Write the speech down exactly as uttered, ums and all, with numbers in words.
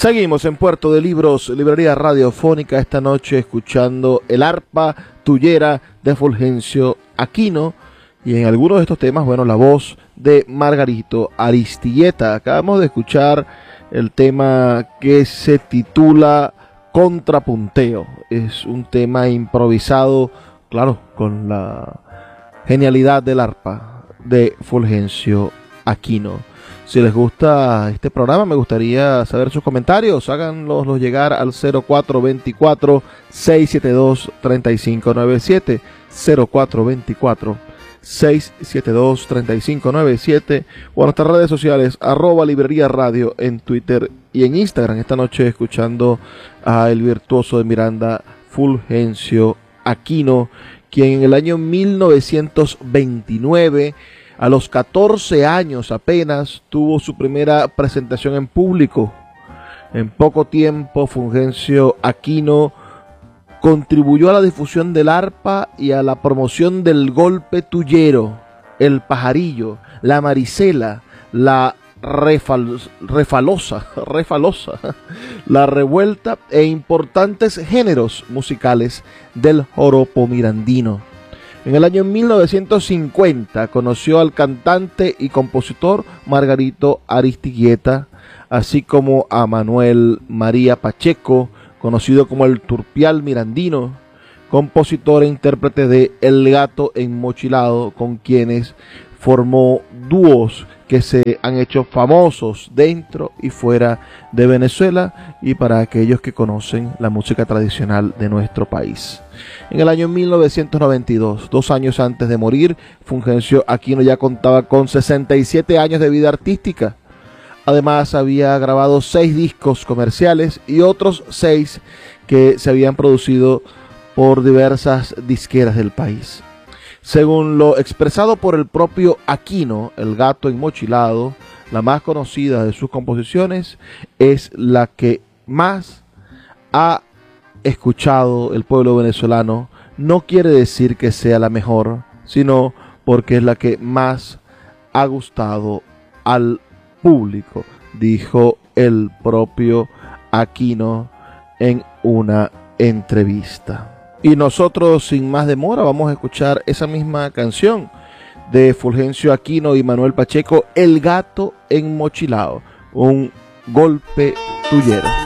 Seguimos en Puerto de Libros, librería radiofónica, esta noche escuchando el arpa tuyera de Fulgencio Aquino y en algunos de estos temas, bueno, la voz de Margarito Aristilleta. Acabamos de escuchar el tema que se titula Contrapunteo. Es un tema improvisado, claro, con la genialidad del arpa de Fulgencio Aquino. Si les gusta este programa, me gustaría saber sus comentarios. Háganlos llegar al cero cuatro dos cuatro, seis siete dos, tres cinco nueve siete. cero cuatro dos cuatro, seis siete dos, tres cinco nueve siete. O a nuestras redes sociales, arroba librería radio en Twitter y en Instagram. Esta noche escuchando a el virtuoso de Miranda, Fulgencio Aquino, quien en el año mil novecientos veintinueve, a los catorce años apenas, tuvo su primera presentación en público. En poco tiempo, Fulgencio Aquino contribuyó a la difusión del arpa y a la promoción del golpe tuyero, el pajarillo, la marisela, la refal, refalosa, refalosa, la revuelta e importantes géneros musicales del joropo mirandino. En el año mil novecientos cincuenta conoció al cantante y compositor Margarito Aristilleta, así como a Manuel María Pacheco, conocido como el Turpial Mirandino, compositor e intérprete de El Gato Enmochilado, con quienes formó dúos que se han hecho famosos dentro y fuera de Venezuela y para aquellos que conocen la música tradicional de nuestro país. En el año mil novecientos noventa y dos, dos años antes de morir, Fulgencio Aquino ya contaba con sesenta y siete años de vida artística. Además, había grabado seis discos comerciales y otros seis que se habían producido por diversas disqueras del país. Según lo expresado por el propio Aquino, El Gato Enmochilado, la más conocida de sus composiciones, es la que más ha escuchado el pueblo venezolano. No quiere decir que sea la mejor, sino porque es la que más ha gustado al público, dijo el propio Aquino en una entrevista. Y nosotros, sin más demora, vamos a escuchar esa misma canción de Fulgencio Aquino y Manuel Pacheco, El Gato Enmochilado, un golpe tuyero.